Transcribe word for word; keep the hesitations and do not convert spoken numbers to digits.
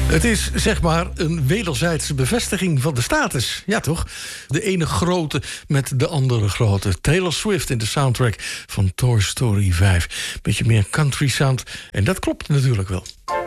Het is, zeg maar, een wederzijdse bevestiging van de status. Ja, toch? De ene grote met de andere grote. Taylor Swift in de soundtrack van Toy Story vijf. Beetje meer country sound. En dat klopt natuurlijk wel.